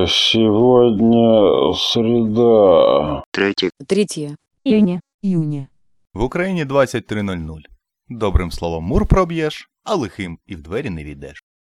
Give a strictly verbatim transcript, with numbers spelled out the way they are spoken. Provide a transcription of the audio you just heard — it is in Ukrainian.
Сегодня среда. Третє. Третье. Июня. Июня. В Україні двадцять три нуль нуль. Добрим словом мур проб'єш, а лихим і в двері не війдеш.